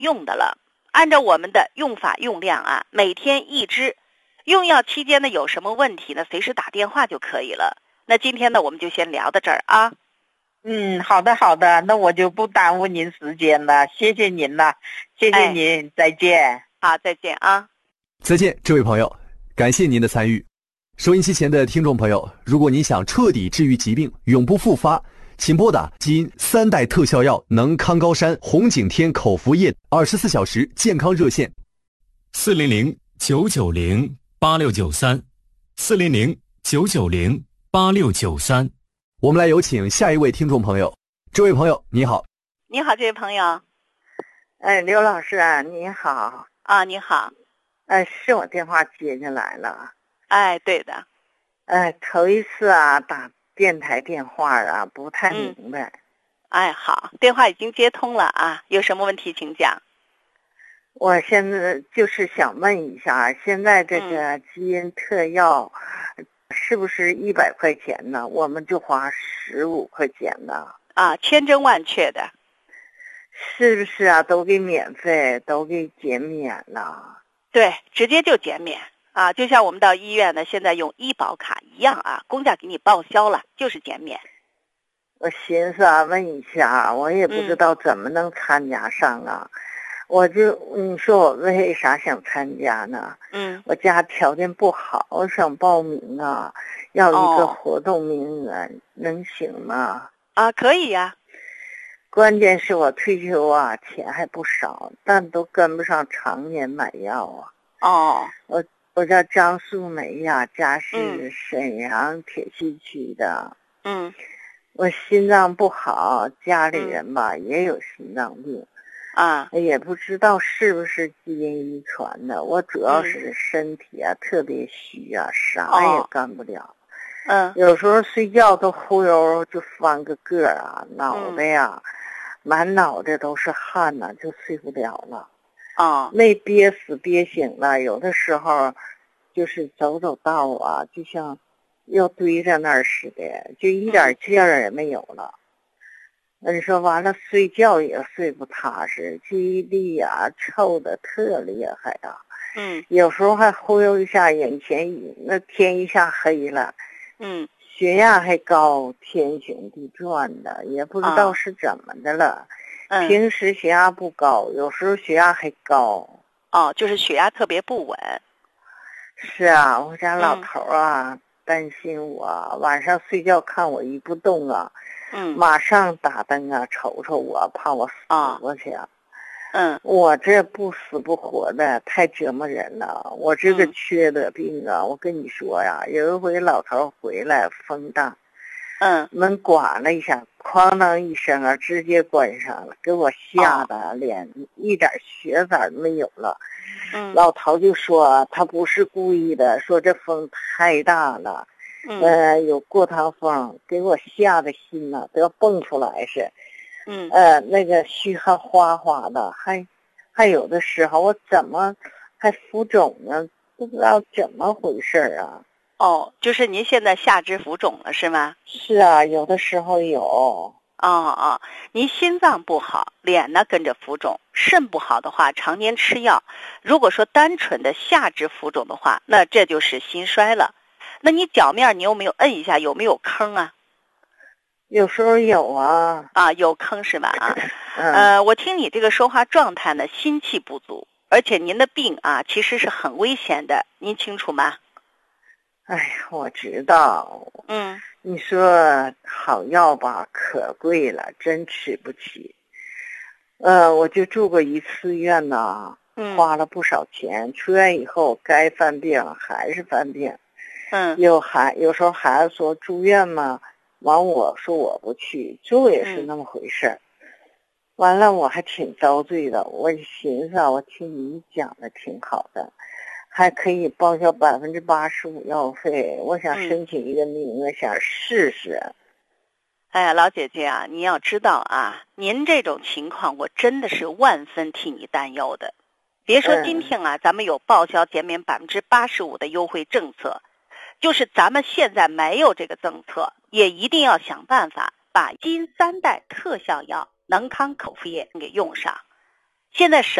用的了。按照我们的用法用量啊，每天1支。用药期间呢有什么问题呢，随时打电话就可以了。那今天呢我们就先聊到这儿啊。 好的好的，那我就不耽误您时间了，谢谢您了，谢谢您，再见。 好，再见啊。 再见，这位朋友，感谢您的参与。收音机前的听众朋友，如果您想彻底治愈疾病，永不复发，请拨打基因3代特效药能康高山红景天口服液24小时健康热线 400-990-8693，400-990-8693。 我们来有请下一位听众朋友。这位朋友你好。 你好，这位朋友。 刘老师啊，你好。 啊，你好。 是我电话接进来了。 对的。 头一次啊打电台电话啊，不太明白。 好，电话已经接通了啊，有什么问题请讲。 我现在就是想问一下，现在这个基因特药是不是100块钱呢？我们就花15块钱呢？ 千真万确的。 是不是啊？都给免费，都给减免了。 对，直接就减免啊，就像我们到医院呢，现在用医保卡一样啊，公家给你报销了，就是减免。 我寻思啊，问一下，我也不知道怎么能参加上啊。你说我为啥想参加呢？我家条件不好，我想报名啊，要一个活动名额，能行吗？ 可以呀。 关键是我退休啊，钱还不少，但都跟不上常年买药啊。我叫张素梅呀，家是沈阳铁西区的。我心脏不好，家里人吧也有心脏病。也不知道是不是基因遗传的。我主要是身体啊特别虚啊，啥也干不了。有时候睡觉都忽悠就翻个个啊，脑袋呀满脑袋都是汗呐，就睡不了了。没憋死憋醒了，有的时候就是走道啊，就像要堆在那儿似的，就一点劲儿也没有了。你说完了，睡觉也睡不踏实，记忆力啊臭的特厉害啊。有时候还忽悠一下眼前那天一下黑了。血压还高，天旋地转的，也不知道是怎么的了。平时血压不高，有时候血压还高。 就是血压特别不稳。 是啊，我家老头啊，担心我，晚上睡觉看我一不动啊，马上打灯啊，瞅瞅我，怕我死过去啊。我这不死不活的，太折磨人了。我这个缺德病啊，我跟你说呀，有一回老头回来，风大，门关了一下，哐当一声啊，直接关上了，给我吓得脸一点血色都没有了。老头就说他不是故意的，说这风太大了，有过堂风，给我吓得心呐都要蹦出来似的。那个虚汗哗哗的，还有的时候我怎么还浮肿呢？不知道怎么回事啊。 就是您现在下肢浮肿了是吗？ 是啊，有的时候有。 您心脏不好，脸呢跟着浮肿，肾不好的话，常年吃药。如果说单纯的下肢浮肿的话，那这就是心衰了。那你脚面你有没有摁一下，有没有坑啊？ 有时候有啊。 有坑是吧？我听你这个说话状态呢，心气不足，而且您的病啊其实是很危险的，您清楚吗？ 哎呀，我知道。你说好药吧，可贵了，真吃不起。我就住过一次院呢，花了不少钱。出院以后该犯病还是犯病。有时候孩子说住院嘛，完我说我不去，住也是那么回事。完了我还挺遭罪的，我寻思啊，我听你讲的挺好的，还可以报销85%药费，我想申请一个名额，想试试。 老姐姐啊，你要知道啊，您这种情况我真的是万分替你担忧的。别说今天啊，咱们有报销减免85%的优惠政策，就是咱们现在没有这个政策，也一定要想办法把基因3代特效药能康口服液给用上。 现在